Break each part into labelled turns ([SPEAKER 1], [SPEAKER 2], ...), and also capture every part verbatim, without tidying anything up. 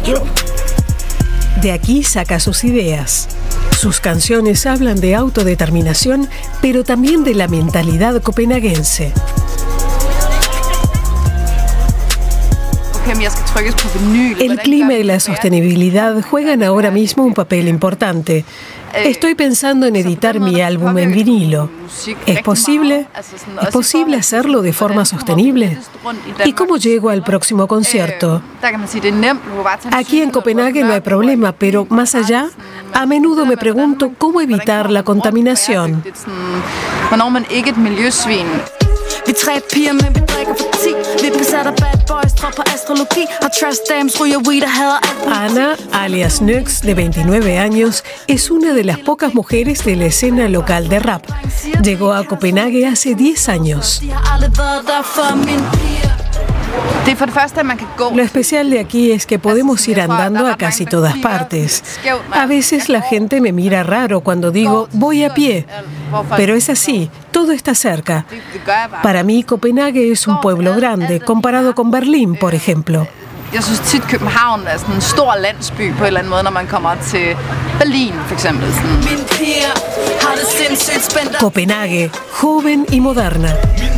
[SPEAKER 1] De aquí saca sus ideas. Sus canciones hablan de autodeterminación, pero también de la mentalidad copenhaguense. El clima y la sostenibilidad juegan ahora mismo un papel importante. Estoy pensando en editar mi álbum en vinilo. ¿Es posible? ¿Es posible hacerlo de forma sostenible? ¿Y cómo llego al próximo concierto? Aquí en Copenhague no hay problema, pero más allá, a menudo me pregunto cómo evitar la contaminación.
[SPEAKER 2] Vi tre piger, men vi drikker for ti. Vi besætter bad boys, tror på astrologi. Har trash dames, ryger weed og hader alt.
[SPEAKER 1] Ana, alias Nux, de veintinueve años, es una de las pocas mujeres de la escena local de rap. Llegó a Copenhague hace diez años. Lo especial de aquí es que podemos ir andando a casi todas partes. A veces la gente me mira raro cuando digo voy a pie, pero es así, todo está cerca. Para mí, Copenhague es un pueblo grande, comparado con Berlín, por ejemplo.
[SPEAKER 3] Jeg synes tit, København er sådan en stor landsby på en eller anden måde, når man kommer til Berlin, for eksempel.
[SPEAKER 1] Copenhague, joven y moderna.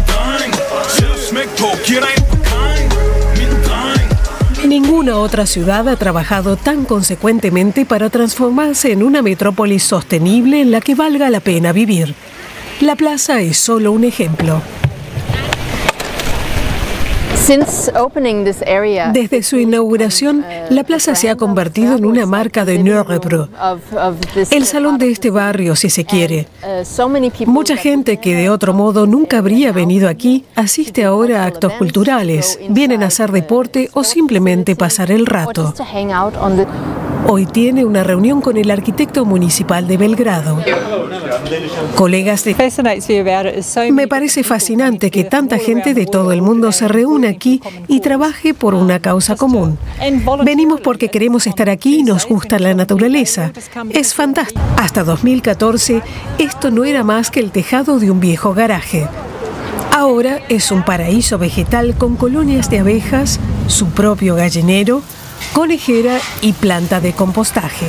[SPEAKER 1] Ninguna otra ciudad ha trabajado tan consecuentemente para transformarse en una metrópolis sostenible en la que valga la pena vivir. La plaza es solo un ejemplo. Desde su inauguración, la plaza se ha convertido en una marca de Nørrebro, el salón de este barrio, si se quiere. Mucha gente que de otro modo nunca habría venido aquí asiste ahora a actos culturales, vienen a hacer deporte o simplemente pasar el rato. Hoy tiene una reunión con el arquitecto municipal de Belgrado. Colegas de... Me parece fascinante que tanta gente de todo el mundo se reúna aquí y trabaje por una causa común. Venimos porque queremos estar aquí y nos gusta la naturaleza. Es fantástico. Hasta dos mil catorce, esto no era más que el tejado de un viejo garaje. Ahora es un paraíso vegetal con colonias de abejas, su propio gallinero, conejera y planta de compostaje.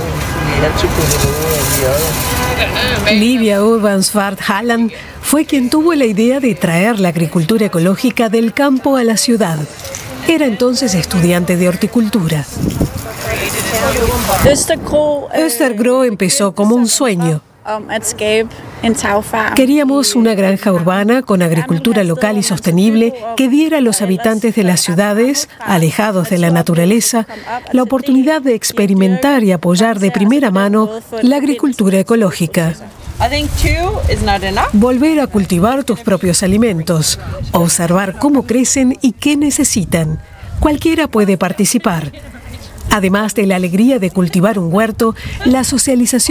[SPEAKER 1] Livia Urbansvart Halland fue quien tuvo la idea de traer la agricultura ecológica del campo a la ciudad. Era entonces estudiante de horticultura. Östergro empezó como un sueño. Queríamos una granja urbana con agricultura local y sostenible que diera a los habitantes de las ciudades, alejados de la naturaleza, la oportunidad de experimentar y apoyar de primera mano la agricultura ecológica. Volver a cultivar tus propios alimentos, observar cómo crecen y qué necesitan. Cualquiera puede participar. Además de la alegría de cultivar un huerto, la socialización